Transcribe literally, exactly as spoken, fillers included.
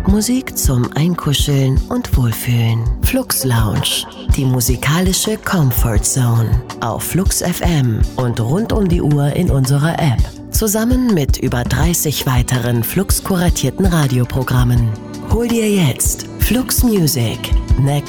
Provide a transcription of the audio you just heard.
Musik zum Einkuscheln und Wohlfühlen. Flux Lounge, die musikalische Comfort Zone. Auf Flux F M und rund um die Uhr in unserer App. Zusammen mit über dreißig weiteren Flux kuratierten Radioprogrammen. Hol dir jetzt Flux Music, Neck